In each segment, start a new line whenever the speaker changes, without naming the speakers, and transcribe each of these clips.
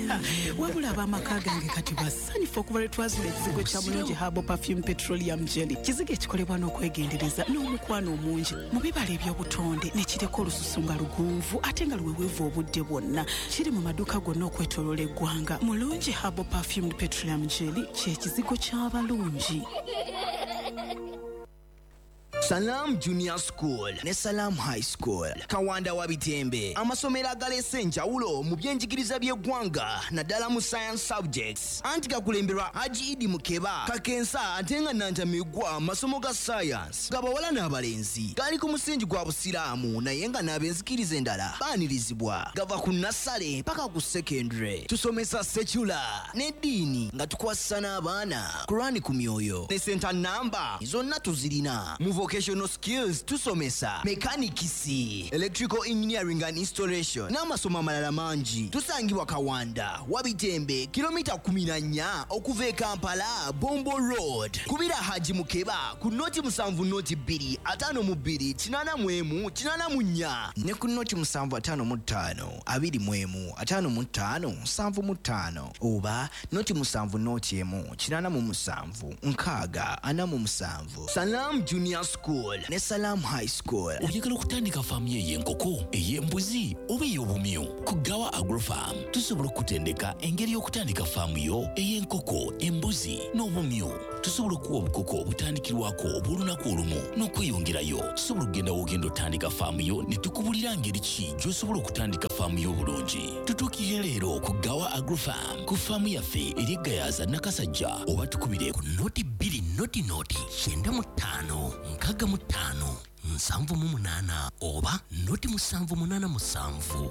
wabula ab'amaka gange kati basanyufu okuva lwe twazula ekizigo kya Mulungi Herbal Perfume Petroleum Jelly. Kizigo ekikolebwa n'okwegendereza n'omukwano omungi mu bibala eby'obutonde ne kireka olususu nga lugunvu ate nga luweweevu obudde bwonna. Kiri mu maduuka gonna okwetooloola eggwanga. Mulungi Herbal Perfume Petroleum Jelly ky'ekizigo ky'abalungi.
Salam Junior School ne Salam High School Kawanda wa Bitembe amasomero agalese enjawulo mu byenjigiriza by'eggwanga naddala mu science subjects anti gakulemberwa Haji Idi Mukeba kakensa ate nga nantamigwa masomo ga science gabawala n'abalenzi gali ku musingi gwa busiraamu naye nga n'abenzikiriza endala baanirizibwa gava ku nasale paka ku secondary. Tusomesa secular n'eddiini nga tukwasa n'abaana Qur'ani ku myoyo ne center number zonna tuzirina. Vocational skills tusomesa mechanics, electrical engineering and installation n'amasomo amalala mangi. Tusangibwa Kawanda wa Bitembe kilomita 14 okuva e Kampala Bombo Road. Kubira Haji Mukeba ku noti 7 52 8 8 ne ku noti 755 25 55 oba noti 7 Salam Junior School ne Salam High School.
Oyagala okutandika faamu y'enkoko, ey'embuzi oba ey'obumyu? Ku Gawa Agrofarm tusobola okutendeka engeri y'okutandika faamu yo ey'enkoko, embuzi n'obumyu. Tusobola okuwa obukoko obutandikirwako obw'olunaku olumu n'okweyongerayo. Tusobola okugenda w'ogenda otandika faamu yo ne tukubulira ngeri ki gy'osobola okutandika faamu y'obulungi. Tutuukire leero ku Gawa Agrofarm ku faamu yaffe eri Gayaza Nakasajja oba tukubire ku noti 2 noti 95 65 7 oba noti 787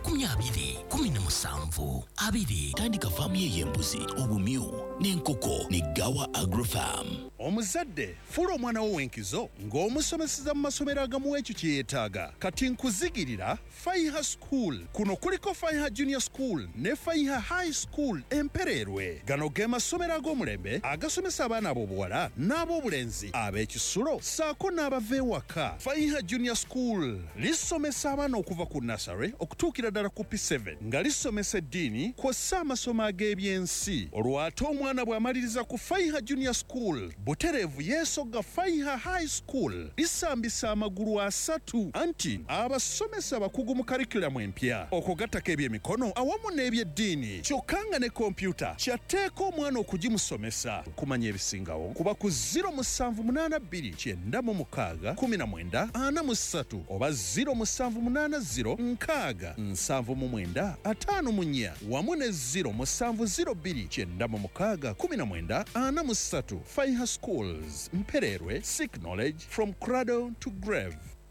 20 tandika faamu y'embuzi, obumyu n'enkoko ne Gawa Agrofarm.
Omuzadde fuula omwana wo w'enkizo ng'omusomeseza mu masomero agamuwa ekyo kye yeetaaga. Kati nkuzigirira Faiha School. Kuno kuliko Faiha Junior School ne Faiha High School Empererwe. Gano ge masomero ag'omulembe agasomesa abaana ab'obuwala n'ab'obulenzi ab'ekisulo saako n'abava ewaka. Faiha Junior School lisomesa abaana okuva ku nursery okutuukira ddala ku P7 nga lisomesa eddiini kw'ossa amasomo ag'ebyensi. Olw'ate omwana bw'amaliriza ku Faiha Junior School butereevu yeesogga Faiha High School lisambisa amagulu 3 anti abasomesa bakugu mu curriculum empya okugattako ebyemikono awamu n'ebyeddiini. Kyokka nga ne kompyuta kyatteeka omwana okugimusomesa. Kumanya ebisingawo kuba ku 0782 96 19 43 oba 0780 6 79 54 wamu ne 0702 96 19 43. Faiha Schools Mpererwe, seek knowledge from cradle to grave.